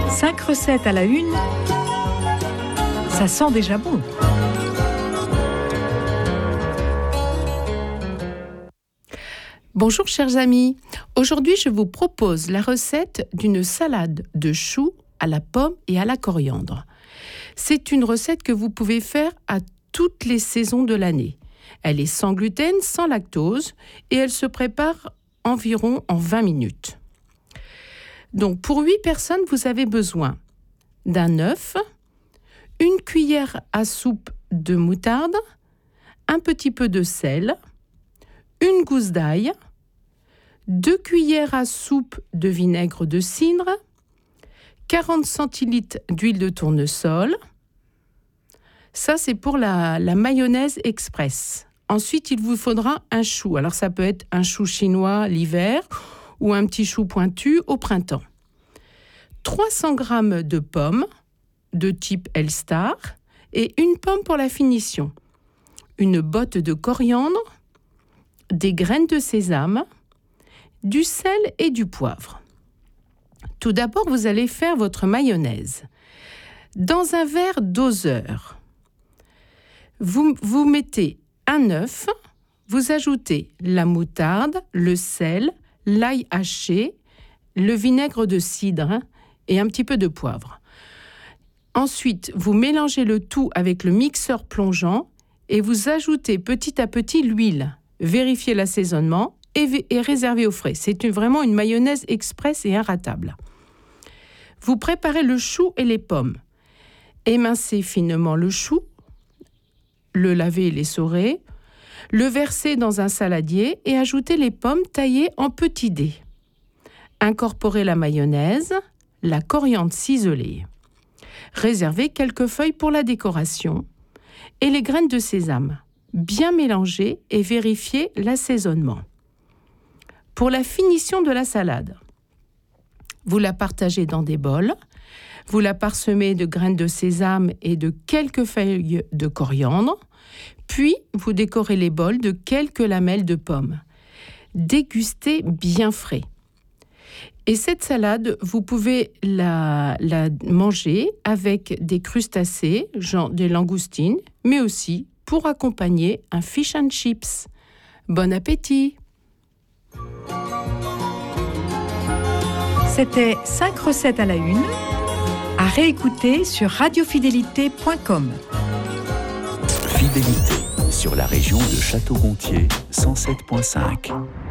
5 recettes à la une, ça sent déjà bon. Bonjour chers amis, aujourd'hui je vous propose la recette d'une salade de choux à la pomme et à la coriandre. C'est une recette que vous pouvez faire à toutes les saisons de l'année. Elle est sans gluten, sans lactose et elle se prépare environ en 20 minutes. Donc pour 8 personnes, vous avez besoin d'un œuf, une cuillère à soupe de moutarde, un petit peu de sel, une gousse d'ail, 2 cuillères à soupe de vinaigre de cidre, 40 centilitres d'huile de tournesol. Ça, c'est pour la mayonnaise express. Ensuite, il vous faudra un chou. Alors, ça peut être un chou chinois l'hiver ou un petit chou pointu au printemps. 300 g de pommes de type Elstar et une pomme pour la finition. Une botte de coriandre, des graines de sésame, du sel et du poivre. Tout d'abord, vous allez faire votre mayonnaise. Dans un verre doseur, vous mettez un œuf, vous ajoutez la moutarde, le sel, l'ail haché, le vinaigre de cidre et un petit peu de poivre. Ensuite, vous mélangez le tout avec le mixeur plongeant et vous ajoutez petit à petit l'huile. Vérifiez l'assaisonnement et réservez au frais. C'est vraiment une mayonnaise express et inratable. Vous préparez le chou et les pommes. Émincez finement le chou, le lavez et l'essorer, le versez dans un saladier et ajoutez les pommes taillées en petits dés. Incorporez la mayonnaise, la coriandre ciselée. Réservez quelques feuilles pour la décoration et les graines de sésame. Bien mélanger et vérifier l'assaisonnement. Pour la finition de la salade, vous la partagez dans des bols, vous la parsemez de graines de sésame et de quelques feuilles de coriandre, puis vous décorez les bols de quelques lamelles de pommes. Dégustez bien frais. Et cette salade, vous pouvez la manger avec des crustacés, genre des langoustines, mais aussi pour accompagner un fish and chips. Bon appétit! C'était 5 recettes à la une, à réécouter sur radiofidélité.com. Fidélité sur la région de Château-Gontier 107.5.